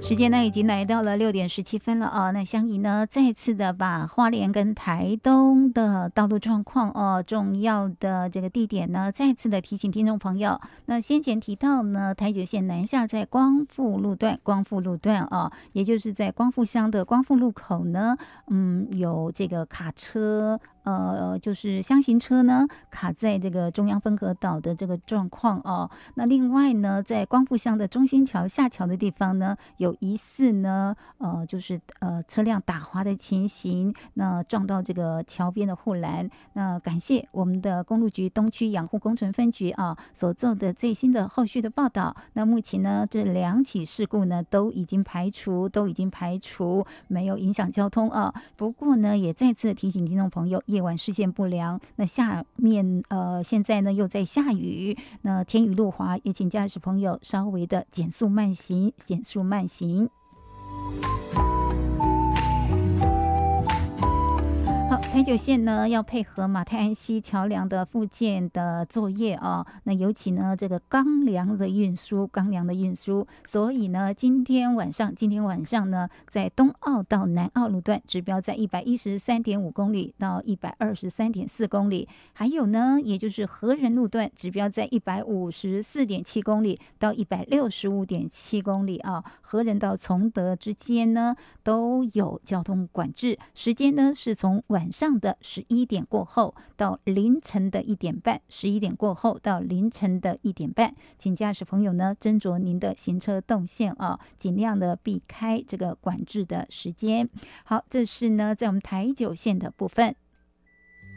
时间呢已经来到了6点17分了啊，那香怡呢再次的把花莲跟台东的道路状况重要的这个地点呢再次的提醒听众朋友。那先前提到呢，台九线南下在光复路段也就是在光复乡的光复路口呢，有这个卡车。就是箱型车呢卡在这个中央分隔岛的这个状况哦。那另外呢，在光复乡的中心桥下桥的地方呢，有疑似呢，就是车辆打滑的情形，那撞到这个桥边的护栏。那感谢我们的公路局东区养护工程分局所做的最新的后续的报道。那目前呢，这2起事故呢都已经排除，没有影响交通啊。不过呢，也再次提醒听众朋友，夜晚视线不良。那下面现在呢又在下雨，那天雨路滑，也请驾驶朋友稍微的减速慢行。好，台九线呢要配合马太安溪桥梁的复建的作业那尤其呢这个钢梁的运输，所以呢今天晚上呢，在东澳到南澳路段指标在113.5公里到123.4公里，还有呢也就是和仁路段指标在154.7公里到165.7公里和仁到崇德之间呢都有交通管制，时间呢是从晚上的11点过后到凌晨的1点半，11点过后到凌晨的1点半，请驾驶朋友呢斟酌您的行车动线尽量的避开这个管制的时间。好，这是呢在我们台九线的部分。